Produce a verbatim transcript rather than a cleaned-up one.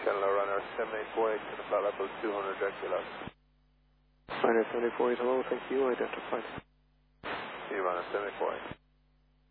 Channel runner seven eight four eight to the flight level two hundred Dracula. Runner seven eight four eight, hello, thank you, identified. See you runner seven eight four eight.